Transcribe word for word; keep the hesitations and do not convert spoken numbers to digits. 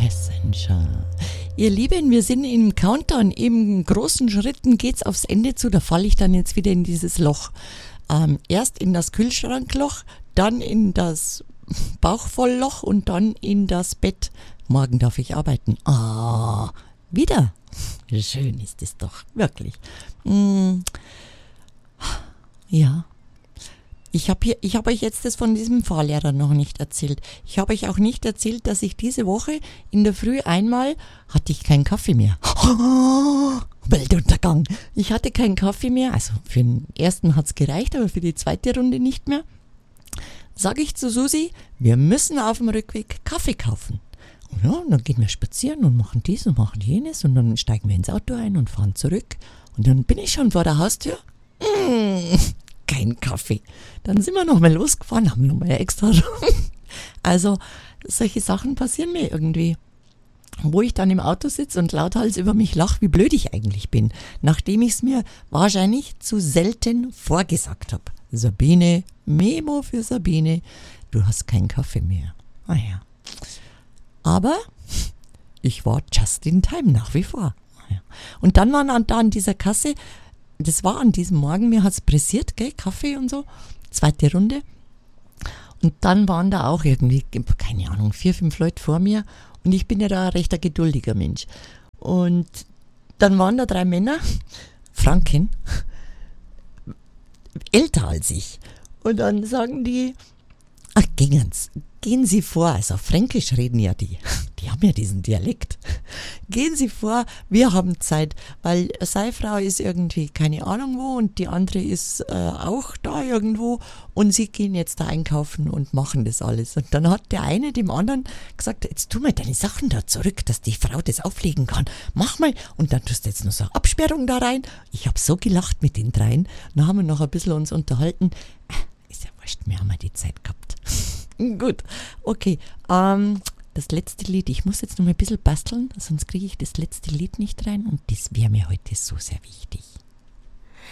Passenger. Ihr Lieben, wir sind im Countdown. Im großen Schritten geht's aufs Ende zu. Da falle ich dann jetzt wieder in dieses Loch. Ähm, erst in das Kühlschrankloch, dann in das Bauchvollloch und dann in das Bett. Morgen darf ich arbeiten. Ah, wieder. Schön ist es doch, wirklich. Hm. Ja. Ich habe hier, ich habe euch jetzt das von diesem Fahrlehrer noch nicht erzählt. Ich habe euch auch nicht erzählt, dass ich diese Woche in der Früh einmal hatte ich keinen Kaffee mehr. Weltuntergang. Ich hatte keinen Kaffee mehr. Also für den ersten hat's gereicht, aber für die zweite Runde nicht mehr. Sage ich zu Susi, wir müssen auf dem Rückweg Kaffee kaufen. Und ja, und dann gehen wir spazieren und machen dies und machen jenes und dann steigen wir ins Auto ein und fahren zurück. Und dann bin ich schon vor der Haustür. Mmh. Kein Kaffee. Dann sind wir nochmal losgefahren, haben nochmal extra. Also solche Sachen passieren mir irgendwie. Wo ich dann im Auto sitze und lauthals über mich lache, wie blöd ich eigentlich bin. Nachdem ich es mir wahrscheinlich zu selten vorgesagt habe. Sabine, Memo für Sabine, du hast keinen Kaffee mehr. Ah ja. Aber ich war just in time nach wie vor. Und dann waren da an dieser Kasse, das war an diesem Morgen, mir hat's pressiert, gell, Kaffee und so, zweite Runde. Und dann waren da auch irgendwie, keine Ahnung, vier, fünf Leute vor mir und ich bin ja da ein recht geduldiger Mensch. Und dann waren da drei Männer, Franken, älter als ich. Und dann sagen die, ach, gingen's. Gehen Sie vor, also auf Fränkisch reden ja die, die haben ja diesen Dialekt. Gehen Sie vor, wir haben Zeit, weil seine Frau ist irgendwie keine Ahnung wo und die andere ist äh, auch da irgendwo und sie gehen jetzt da einkaufen und machen das alles. Und dann hat der eine dem anderen gesagt, jetzt tu mal deine Sachen da zurück, dass die Frau das auflegen kann. Mach mal und dann tust du jetzt noch so eine Absperrung da rein. Ich habe so gelacht mit den dreien. Dann haben wir noch ein bisschen uns unterhalten. Ist ja wurscht, wir haben ja die Zeit gehabt. Gut, okay. Ähm, das letzte Lied. Ich muss jetzt noch mal ein bisschen basteln, sonst kriege ich das letzte Lied nicht rein und das wäre mir heute so sehr wichtig.